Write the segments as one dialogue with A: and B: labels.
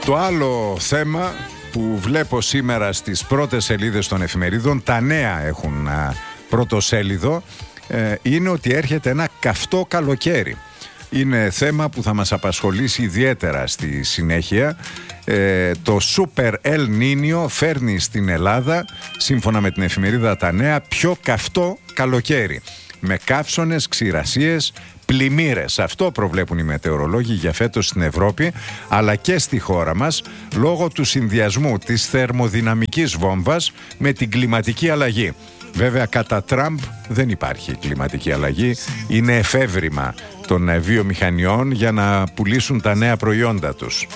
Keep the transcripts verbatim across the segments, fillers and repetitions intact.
A: Το άλλο θέμα που βλέπω σήμερα στις πρώτες σελίδες των εφημερίδων, τα νέα έχουν α, πρώτο σέλιδο, ε, είναι ότι έρχεται ένα καυτό καλοκαίρι. Είναι θέμα που θα μας απασχολήσει ιδιαίτερα στη συνέχεια. Ε, το Super El Niño φέρνει στην Ελλάδα, σύμφωνα με την εφημερίδα Τα Νέα, πιο καυτό καλοκαίρι. Με καύσωνες, ξηρασίες, πλημμύρες. Αυτό προβλέπουν οι μετεωρολόγοι για φέτος στην Ευρώπη, αλλά και στη χώρα μας, λόγω του συνδυασμού της θερμοδυναμικής βόμβας με την κλιματική αλλαγή. Βέβαια, κατά Τραμπ δεν υπάρχει κλιματική αλλαγή. Είναι εφεύρημα των βιομηχανιών για να πουλήσουν τα νέα προϊόντα τους.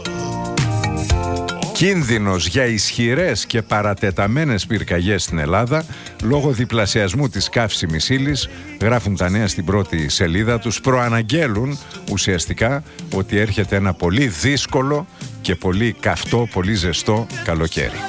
A: Κίνδυνος για ισχυρές και παρατεταμένες πυρκαγιές στην Ελλάδα λόγω διπλασιασμού της καύσιμης ύλης, γράφουν τα νέα στην πρώτη σελίδα τους. Προαναγγέλουν ουσιαστικά ότι έρχεται ένα πολύ δύσκολο και πολύ καυτό, πολύ ζεστό καλοκαίρι.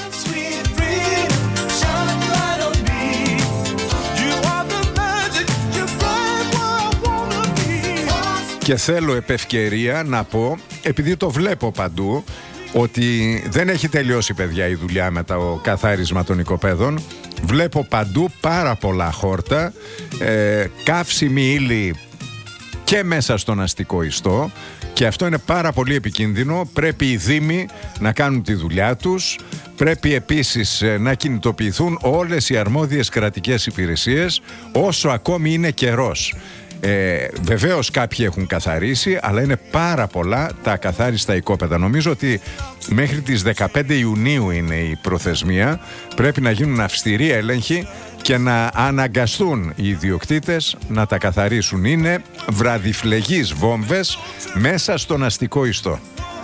A: Και θέλω επ' ευκαιρία να πω, επειδή το βλέπω παντού, ότι δεν έχει τελειώσει, παιδιά, η δουλειά με το καθάρισμα των οικοπαίδων. Βλέπω παντού πάρα πολλά χόρτα, ε, καύσιμη ύλη και μέσα στον αστικό ιστό, και αυτό είναι πάρα πολύ επικίνδυνο. Πρέπει οι δήμοι να κάνουν τη δουλειά τους. Πρέπει επίσης να κινητοποιηθούν όλες οι αρμόδιες κρατικές υπηρεσίες όσο ακόμη είναι καιρός. Ε, βεβαίως κάποιοι έχουν καθαρίσει, αλλά είναι πάρα πολλά τα ακαθάριστα οικόπεδα. Νομίζω ότι μέχρι τις δεκαπέντε Ιουνίου είναι η προθεσμία. Πρέπει να γίνουν αυστηροί έλεγχοι και να αναγκαστούν οι ιδιοκτήτες να τα καθαρίσουν. Είναι βραδιφλεγείς βόμβες μέσα στον αστικό ιστό.